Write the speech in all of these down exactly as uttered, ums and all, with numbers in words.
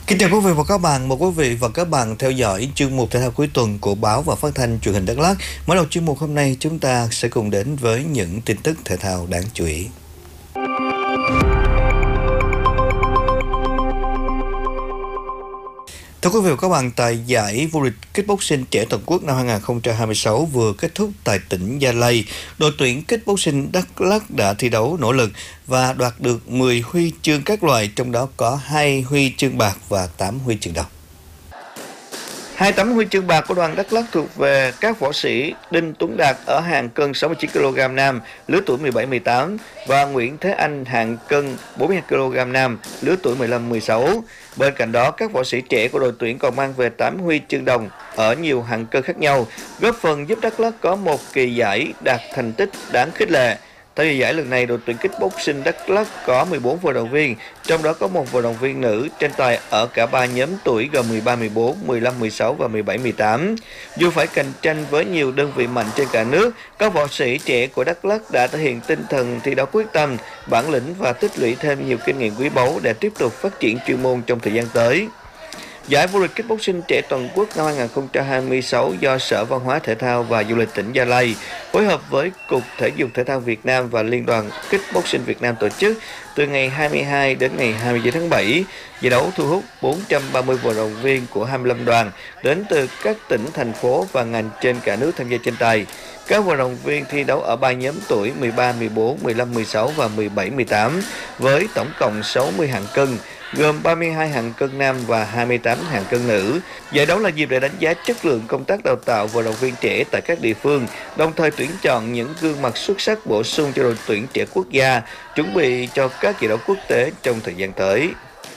Kính chào quý vị và các bạn, mời quý vị và các bạn theo dõi chuyên mục thể thao cuối tuần của báo và phát thanh truyền hình Đắk Lắk. Mở đầu chuyên mục hôm nay, chúng ta sẽ cùng đến với những tin tức thể thao đáng chú ý. Thưa quý vị và các bạn, tại giải vô địch kickboxing trẻ toàn quốc năm hai không hai sáu vừa kết thúc tại tỉnh Gia Lai, đội tuyển kickboxing Đắk Lắk đã thi đấu nỗ lực và đoạt được mười huy chương các loại, trong đó có hai huy chương bạc và tám huy chương đồng. Hai tấm huy chương bạc của đoàn Đắk Lắk thuộc về các võ sĩ Đinh Tuấn Đạt ở hạng cân sáu mươi chín ki lô gam nam, lứa tuổi mười bảy mười tám và Nguyễn Thế Anh hạng cân bốn mươi hai ki lô gam nam, lứa tuổi mười lăm mười sáu. Bên cạnh đó, các võ sĩ trẻ của đội tuyển còn mang về tám huy chương đồng ở nhiều hạng cân khác nhau, góp phần giúp Đắk Lắk có một kỳ giải đạt thành tích đáng khích lệ. Tại giải lần này, đội tuyển kickboxing Đắk Lắk có mười bốn vận động viên, trong đó có một vận động viên nữ tranh tài ở cả ba nhóm tuổi gồm mười ba mười bốn, mười lăm mười sáu và mười bảy mười tám. Dù phải cạnh tranh với nhiều đơn vị mạnh trên cả nước, các võ sĩ trẻ của Đắk Lắk đã thể hiện tinh thần thi đấu quyết tâm, bản lĩnh và tích lũy thêm nhiều kinh nghiệm quý báu để tiếp tục phát triển chuyên môn trong thời gian tới. Giải vô địch kickboxing trẻ toàn quốc năm hai không hai sáu do Sở Văn hóa Thể thao và Du lịch tỉnh Gia Lai phối hợp với Cục Thể dục Thể thao Việt Nam và Liên đoàn Kickboxing Việt Nam tổ chức từ ngày hai mươi hai đến ngày hai mươi chín tháng bảy. Giải đấu thu hút bốn trăm ba mươi vận động viên của hai mươi lăm đoàn đến từ các tỉnh, thành phố và ngành trên cả nước tham gia tranh tài. Các vận động viên thi đấu ở ba nhóm tuổi mười ba mười bốn, mười lăm mười sáu và mười bảy mười tám với tổng cộng sáu mươi hạng cân, gồm ba mươi hai hạng cân nam và hai mươi tám hạng cân nữ. Giải đấu là dịp để đánh giá chất lượng công tác đào tạo vận động viên trẻ tại các địa phương, đồng thời tuyển chọn những gương mặt xuất sắc bổ sung cho đội tuyển trẻ quốc gia, chuẩn bị cho các giải đấu quốc tế trong thời gian tới.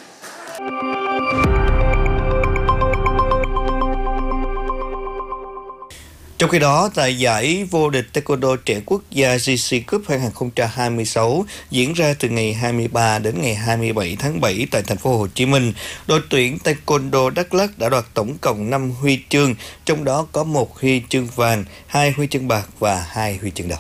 Trong khi đó, tại giải vô địch Taekwondo trẻ quốc gia giê xê Cup hai không hai sáu diễn ra từ ngày hai mươi ba đến ngày hai mươi bảy tháng bảy tại thành phố Hồ Chí Minh, đội tuyển Taekwondo Đắk Lắk đã đoạt tổng cộng năm huy chương, trong đó có một huy chương vàng, hai huy chương bạc và hai huy chương đồng.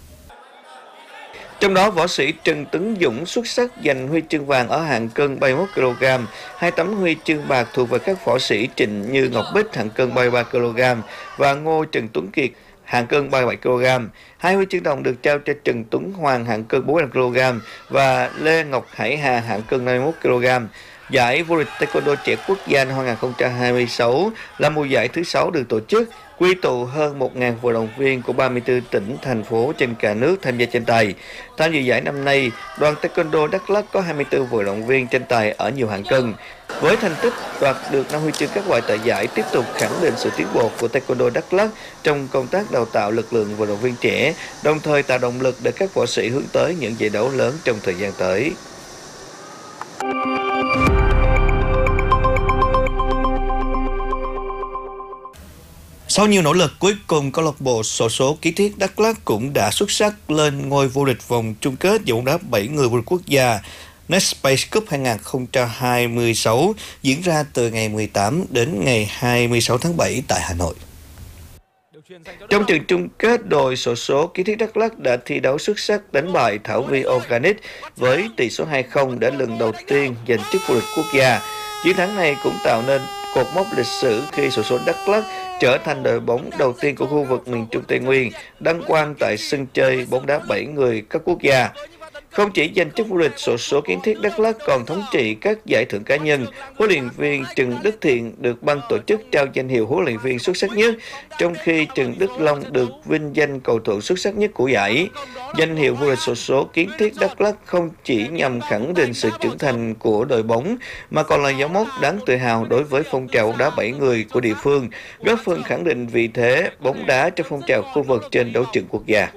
Trong đó, võ sĩ Trần Tấn Dũng xuất sắc giành huy chương vàng ở hạng cân ba mươi mốt ki lô gam, hai tấm huy chương bạc thuộc về các võ sĩ Trịnh Như Ngọc Bích hạng cân ba mươi ba ki lô gam và Ngô Trần Tuấn Kiệt hạng cân ba mươi bảy ki lô gam. Hai huy chương đồng được trao cho Trần Tuấn Hoàng hạng cân bốn mươi lăm ki lô gam và Lê Ngọc Hải Hà hạng cân năm mươi mốt ki lô gam. Giải vô địch Taekwondo trẻ quốc gia năm hai không hai sáu là mùa giải thứ sáu được tổ chức, quy tụ hơn một nghìn vận động viên của ba mươi tư tỉnh, thành phố trên cả nước tham gia tranh tài. Tham dự giải năm nay, đoàn Taekwondo Đắk Lắk có hai mươi tư vận động viên tranh tài ở nhiều hạng cân. Với thành tích đoạt được năm huy chương các loại tại giải, tiếp tục khẳng định sự tiến bộ của Taekwondo Đắk Lắk trong công tác đào tạo lực lượng vận động viên trẻ, đồng thời tạo động lực để các võ sĩ hướng tới những giải đấu lớn trong thời gian tới. Sau nhiều nỗ lực, cuối cùng câu lạc bộ xổ số Kiến Thiết Đắk Lắk cũng đã xuất sắc lên ngôi vô địch vòng chung kết giải bóng đá bảy người vô địch quốc gia Netspace Cup hai không hai sáu diễn ra từ ngày mười tám đến ngày hai mươi sáu tháng bảy tại Hà Nội. Trong trận chung kết, đội xổ số Kiến Thiết Đắk Lắk đã thi đấu xuất sắc, đánh bại Thảo Vi Organic với tỷ số hai không để lần đầu tiên giành chức vô địch quốc gia. Chiến thắng này cũng tạo nên cột mốc lịch sử khi xổ số Đắk Lắk trở thành đội bóng đầu tiên của khu vực miền Trung Tây Nguyên đăng quang tại sân chơi bóng đá bảy người cấp quốc gia. Không chỉ giành chức vô địch, xổ số Kiến Thiết Đắk Lắk còn thống trị các giải thưởng cá nhân. Huấn luyện viên Trần Đức Thiện được ban tổ chức trao danh hiệu huấn luyện viên xuất sắc nhất, trong khi Trần Đức Long được vinh danh cầu thủ xuất sắc nhất của giải. Danh hiệu vô địch xổ số Kiến Thiết Đắk Lắk không chỉ nhằm khẳng định sự trưởng thành của đội bóng, mà còn là dấu mốc đáng tự hào đối với phong trào bóng đá bảy người của địa phương, góp phần khẳng định vị thế bóng đá trong phong trào khu vực trên đấu trường quốc gia.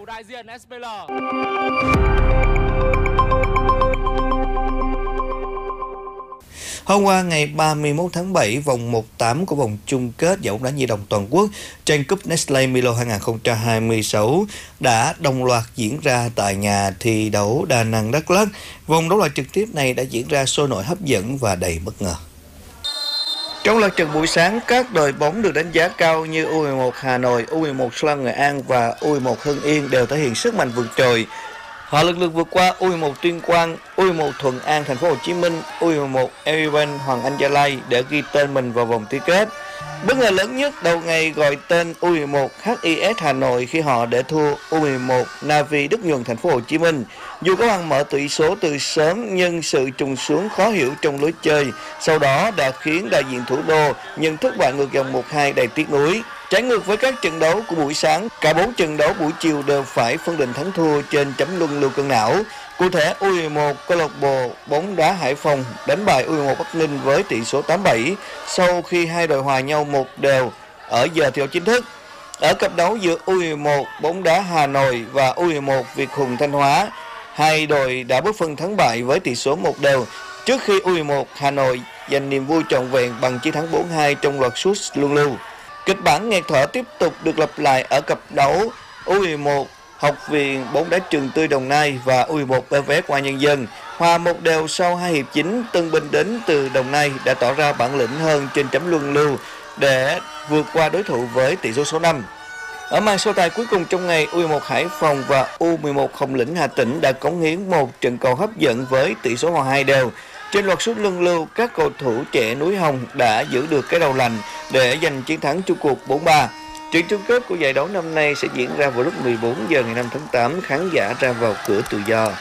Hôm qua ngày ba mươi mốt tháng bảy, vòng một tám của vòng chung kết giải bóng đá nhi đồng toàn quốc Tranh cúp Nestlé Milo hai không hai sáu đã đồng loạt diễn ra tại nhà thi đấu Đà Nẵng Đắk Lắk. Vòng đấu loại trực tiếp này đã diễn ra sôi nổi, hấp dẫn và đầy bất ngờ. Trong lượt trận buổi sáng, các đội bóng được đánh giá cao như u mười một Hà Nội, u mười một Slam Nghệ An và u mười một Hưng Yên đều thể hiện sức mạnh vượt trội. Họ lần lượt vượt qua U mười một Tuyên Quang, U mười một Thuận An Thành phố Hồ Chí Minh, U mười một Event Hoàng Anh Gia Lai để ghi tên mình vào vòng tứ kết. Bất ngờ lớn nhất đầu ngày gọi tên U mười một hát i ét Hà Nội khi họ để thua U mười một Navy Đức Nhuần Thành phố Hồ Chí Minh. Dù có bằng mở tỷ số từ sớm nhưng sự trùng xuống khó hiểu trong lối chơi sau đó đã khiến đại diện thủ đô nhận thất bại ngược dòng một hai đầy tiếc nuối. Trái ngược với các trận đấu của buổi sáng, cả bốn trận đấu buổi chiều đều phải phân định thắng thua trên chấm luân lưu cân não. Cụ thể, U mười một câu lạc bộ bóng đá Hải Phòng đánh bại U mười một Bắc Ninh với tỷ số tám bảy sau khi hai đội hòa nhau một đều ở giờ thi đấu chính thức. Ở cặp đấu giữa U mười một bóng đá Hà Nội và U mười một Việt Hùng Thanh Hóa, hai đội đã bước phân thắng bại với tỷ số một đều trước khi U mười một Hà Nội giành niềm vui trọn vẹn bằng chiến thắng bốn hai trong loạt sút luân lưu. Kịch bản nghẹt thở tiếp tục được lặp lại ở cặp đấu U mười một Học viện bóng đá Trường Tươi Đồng Nai và U mười một bê vê ép Công an Nhân dân. Hòa một đều sau hai hiệp chính, tân binh đến từ Đồng Nai đã tỏ ra bản lĩnh hơn trên chấm luân lưu để vượt qua đối thủ với tỷ số số năm. Ở màn so tài cuối cùng trong ngày, U mười một Hải Phòng và U mười một Hồng Lĩnh Hà Tĩnh đã cống hiến một trận cầu hấp dẫn với tỷ số hòa hai đều. Trên loạt sút luân lưu, các cầu thủ trẻ núi Hồng đã giữ được cái đầu lành để giành chiến thắng chung cuộc bốn ba. Trận chung kết của giải đấu năm nay sẽ diễn ra vào lúc mười bốn giờ ngày năm tháng tám, khán giả ra vào cửa tự do.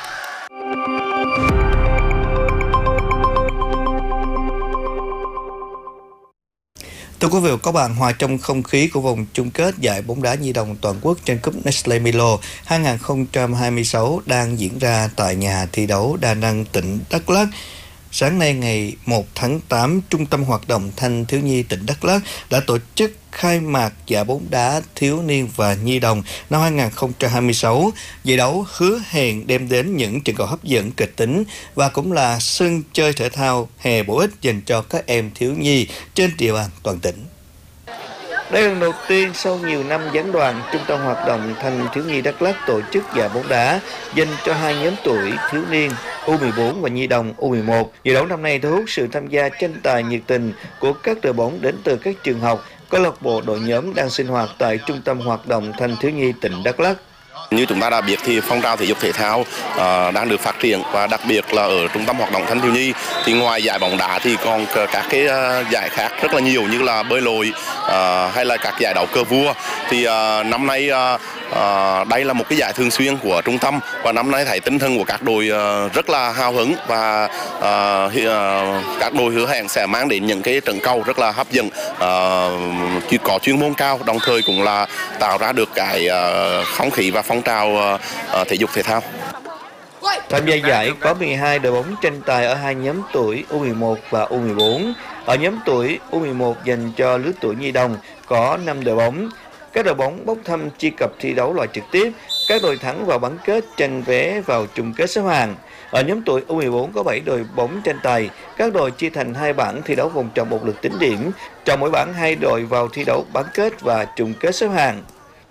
Thưa quý vị và các bạn, hòa trong không khí của vòng chung kết giải bóng đá nhi đồng toàn quốc trên cúp Nestlé Milo hai không hai sáu đang diễn ra tại nhà thi đấu Đa Năng, tỉnh Đắk Lắk. Sáng nay ngày một tháng tám, Trung tâm Hoạt động Thanh thiếu nhi tỉnh Đắk Lắk đã tổ chức khai mạc giải bóng đá thiếu niên và nhi đồng năm hai không hai sáu. Giải đấu hứa hẹn đem đến những trận cầu hấp dẫn kịch tính và cũng là sân chơi thể thao hè bổ ích dành cho các em thiếu nhi trên địa bàn toàn tỉnh. Đây là lần đầu tiên sau nhiều năm gián đoạn, Trung tâm Hoạt động Thanh thiếu nhi Đắk Lắk tổ chức giải bóng đá dành cho hai nhóm tuổi thiếu niên U mười bốn và nhi đồng U mười một. Giải đấu năm nay thu hút sự tham gia tranh tài nhiệt tình của các đội bóng đến từ các trường học, câu lạc bộ, đội nhóm đang sinh hoạt tại Trung tâm Hoạt động Thanh thiếu nhi tỉnh Đắk Lắk. Như chúng ta đã biết thì phong trào thể dục thể thao uh, đang được phát triển, và đặc biệt là ở Trung tâm Hoạt động Thanh thiếu nhi thì ngoài giải bóng đá thì còn các cái uh, giải khác rất là nhiều, như là bơi lội uh, hay là các giải đấu cờ vua. Thì uh, năm nay uh, uh, đây là một cái giải thường xuyên của trung tâm, và năm nay thấy tinh thần của các đội uh, rất là hào hứng, và uh, uh, các đội hứa hẹn sẽ mang đến những cái trận cầu rất là hấp dẫn, uh, có chuyên môn cao, đồng thời cũng là tạo ra được cái uh, không khí và phong trào uh, thể dục thể thao. Tham gia giải có mười hai đội bóng tranh tài ở hai nhóm tuổi U mười một và U mười bốn. Ở nhóm tuổi U mười một dành cho lứa tuổi nhi đồng có năm đội bóng. Các đội bóng bốc thăm truy cập thi đấu loại trực tiếp, các đội thắng vào bán kết tranh vé vào chung kết xếp hạng. Ở nhóm tuổi U mười bốn có bảy đội bóng tranh tài, các đội chia thành hai bảng thi đấu vòng tròn một lượt tính điểm, trong mỗi bảng hai đội vào thi đấu bán kết và chung kết xếp hạng.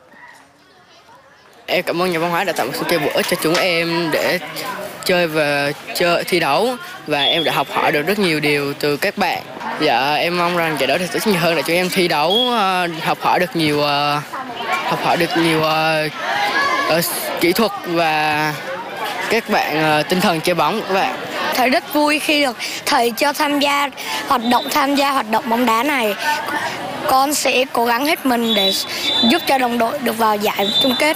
Em cảm ơn nhà văn hóa đã tạo một sân chơi bổ ích cho chúng em để chơi và chơi thi đấu, và em đã học hỏi được rất nhiều điều từ các bạn. Dạ, em mong rằng giải đấu sẽ nhiều hơn để chúng em thi đấu, học hỏi được nhiều học hỏi được nhiều uh, kỹ thuật và các bạn uh, tinh thần chơi bóng của các bạn. Thầy rất vui khi được thầy cho tham gia hoạt động tham gia hoạt động bóng đá này. Con sẽ cố gắng hết mình để giúp cho đồng đội được vào giải chung kết.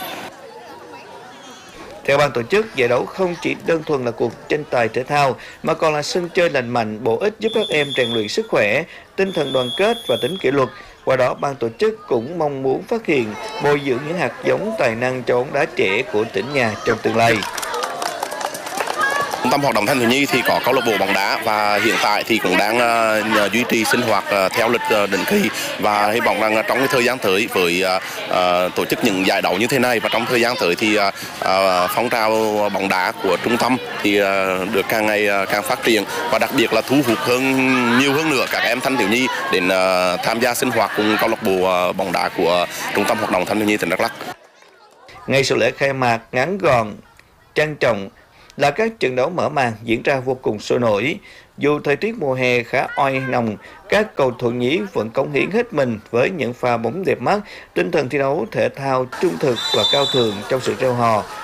Theo ban tổ chức, giải đấu không chỉ đơn thuần là cuộc tranh tài thể thao mà còn là sân chơi lành mạnh, bổ ích giúp các em rèn luyện sức khỏe, tinh thần đoàn kết và tính kỷ luật. Qua đó, ban tổ chức cũng mong muốn phát hiện, bồi dưỡng những hạt giống tài năng cho bóng đá trẻ của tỉnh nhà trong tương lai. Trung tâm Hoạt động Thanh thiếu nhi thì có câu lạc bộ bóng đá, và hiện tại thì cũng đang uh, duy trì sinh hoạt uh, theo lịch uh, định kỳ, và hy vọng rằng uh, trong cái thời gian tới với uh, uh, tổ chức những giải đấu như thế này, và trong thời gian tới thì uh, uh, phong trào bóng đá của trung tâm thì uh, được càng ngày uh, càng phát triển, và đặc biệt là thu hút hơn nhiều hơn nữa các em thanh thiếu nhi đến uh, tham gia sinh hoạt cùng câu lạc bộ uh, bóng đá của Trung tâm Hoạt động Thanh thiếu nhi tỉnh Đắk Lắk. Ngay sau lễ khai mạc ngắn gọn, trang trọng là các trận đấu mở màn diễn ra vô cùng sôi nổi. Dù thời tiết mùa hè khá oi nồng, các cầu thủ nhí vẫn cống hiến hết mình với những pha bóng đẹp mắt, tinh thần thi đấu thể thao trung thực và cao thượng trong sự reo hò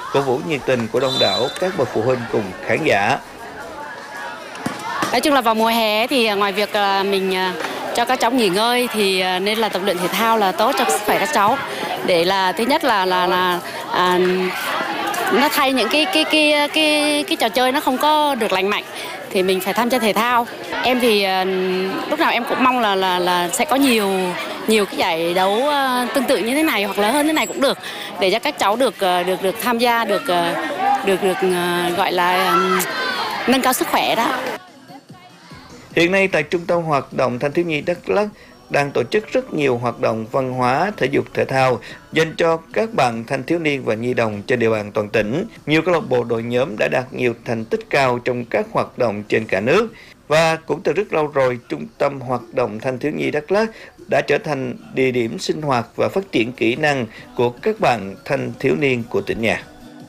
cổ vũ nhiệt tình của đông đảo các bậc phụ huynh cùng khán giả. Nói chung là vào mùa hè thì ngoài việc mình cho các cháu nghỉ ngơi thì nên là tập luyện thể thao là tốt cho sức khỏe các cháu, để là thứ nhất là là là à, nó thay những cái cái cái cái cái trò chơi nó không có được lành mạnh thì mình phải tham gia thể thao. Em thì lúc nào em cũng mong là là là sẽ có nhiều nhiều cái giải đấu tương tự như thế này hoặc là hơn thế này cũng được, để cho các cháu được được được tham gia, được được được gọi là nâng cao sức khỏe đó. Hiện nay tại Trung tâm Hoạt động Thanh thiếu nhi Đắk Lắk đang tổ chức rất nhiều hoạt động văn hóa, thể dục thể thao dành cho các bạn thanh thiếu niên và nhi đồng trên địa bàn toàn tỉnh. Nhiều câu lạc bộ đội nhóm đã đạt nhiều thành tích cao trong các hoạt động trên cả nước. Và cũng từ rất lâu rồi, Trung tâm Hoạt động Thanh thiếu nhi Đắk Lắk đã trở thành địa điểm sinh hoạt và phát triển kỹ năng của các bạn thanh thiếu niên của tỉnh nhà.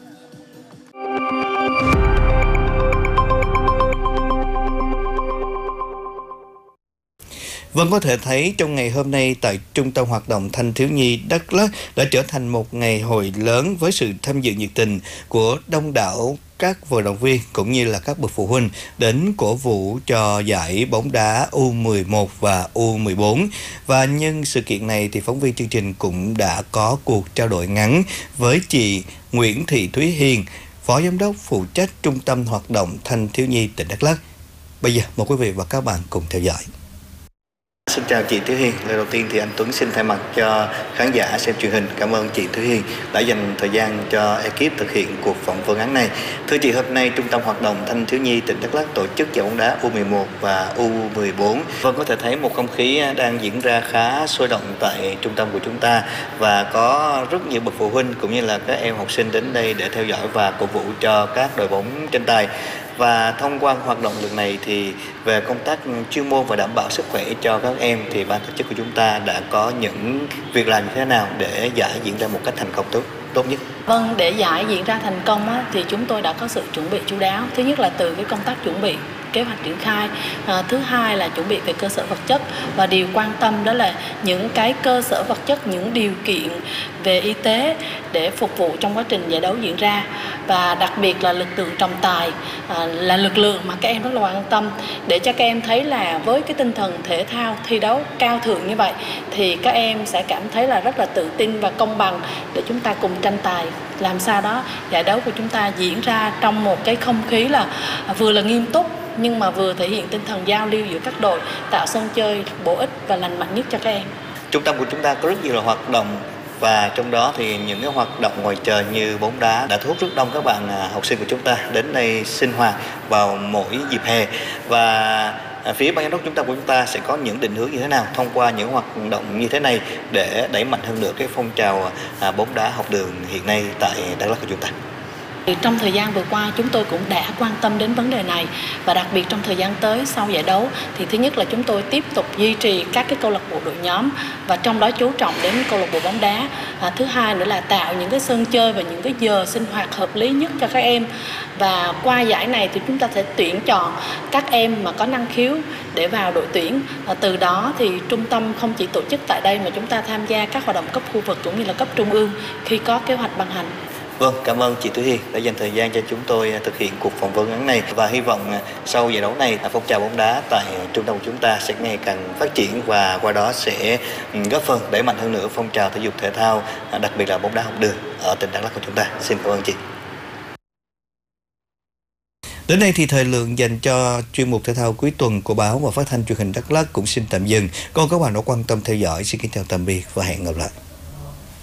Vâng, có thể thấy trong ngày hôm nay tại Trung tâm Hoạt động Thanh thiếu nhi Đắk Lắk đã trở thành một ngày hội lớn với sự tham dự nhiệt tình của đông đảo các vận động viên cũng như là các bậc phụ huynh đến cổ vũ cho giải bóng đá U mười một và U mười bốn. Và nhân sự kiện này thì phóng viên chương trình cũng đã có cuộc trao đổi ngắn với chị Nguyễn Thị Thúy Hiền, Phó Giám đốc phụ trách Trung tâm Hoạt động Thanh thiếu nhi tỉnh Đắk Lắk. Bây giờ mời quý vị và các bạn cùng theo dõi. Xin chào chị Thúy Hiền. Lời đầu tiên thì anh Tuấn xin thay mặt cho khán giả xem truyền hình cảm ơn chị Thúy Hiền đã dành thời gian cho ekip thực hiện cuộc phỏng vấn ngắn này. Thưa chị, hôm nay Trung tâm Hoạt động Thanh thiếu nhi tỉnh Đắk Lắk tổ chức giải bóng đá U mười một và U mười bốn. Vâng, có thể thấy một không khí đang diễn ra khá sôi động tại trung tâm của chúng ta và có rất nhiều bậc phụ huynh cũng như là các em học sinh đến đây để theo dõi và cổ vũ cho các đội bóng tranh tài. Và thông qua hoạt động lần này thì về công tác chuyên môn và đảm bảo sức khỏe cho các em thì ban tổ chức của chúng ta đã có những việc làm như thế nào để giải diễn ra một cách thành công tốt tốt nhất? Vâng, để giải diễn ra thành công á, thì chúng tôi đã có sự chuẩn bị chu đáo. Thứ nhất là từ cái công tác chuẩn bị kế hoạch triển khai, à, thứ hai là chuẩn bị về cơ sở vật chất, và điều quan tâm đó là những cái cơ sở vật chất, những điều kiện về y tế để phục vụ trong quá trình giải đấu diễn ra. Và đặc biệt là lực lượng trọng tài à, là lực lượng mà các em rất là quan tâm, để cho các em thấy là với cái tinh thần thể thao thi đấu cao thượng như vậy thì các em sẽ cảm thấy là rất là tự tin và công bằng để chúng ta cùng tranh tài, làm sao đó giải đấu của chúng ta diễn ra trong một cái không khí là vừa là nghiêm túc nhưng mà vừa thể hiện tinh thần giao lưu giữa các đội, tạo sân chơi bổ ích và lành mạnh nhất cho các em. Trung tâm của chúng ta có rất nhiều là hoạt động và trong đó thì những cái hoạt động ngoài trời như bóng đá đã thu hút rất đông các bạn học sinh của chúng ta đến đây sinh hoạt vào mỗi dịp hè. Và phía ban giám đốc trung tâm của chúng ta sẽ có những định hướng như thế nào thông qua những hoạt động như thế này để đẩy mạnh hơn nữa cái phong trào bóng đá học đường hiện nay tại Đắk Lắk của chúng ta? Trong thời gian vừa qua chúng tôi cũng đã quan tâm đến vấn đề này, và đặc biệt trong thời gian tới sau giải đấu thì thứ nhất là chúng tôi tiếp tục duy trì các cái câu lạc bộ đội nhóm và trong đó chú trọng đến câu lạc bộ bóng đá. À, thứ hai nữa là tạo những cái sân chơi và những cái giờ sinh hoạt hợp lý nhất cho các em. Và qua giải này thì chúng ta sẽ tuyển chọn các em mà có năng khiếu để vào đội tuyển. À, từ đó thì trung tâm không chỉ tổ chức tại đây mà chúng ta tham gia các hoạt động cấp khu vực cũng như là cấp trung ương khi có kế hoạch ban hành. Vâng, cảm ơn chị Thúy Hiền đã dành thời gian cho chúng tôi thực hiện cuộc phỏng vấn ngắn này, và hy vọng sau giải đấu này phong trào bóng đá tại trung tâm của chúng ta sẽ ngày càng phát triển và qua đó sẽ góp phần đẩy mạnh hơn nữa phong trào thể dục thể thao, đặc biệt là bóng đá học đường ở tỉnh Đắk Lắk của chúng ta. Xin cảm ơn chị. Đến đây thì thời lượng dành cho chuyên mục thể thao cuối tuần của báo và phát thanh truyền hình Đắk Lắk cũng xin tạm dừng. Còn các bạn đã quan tâm theo dõi, xin kính chào tạm biệt và hẹn gặp lại.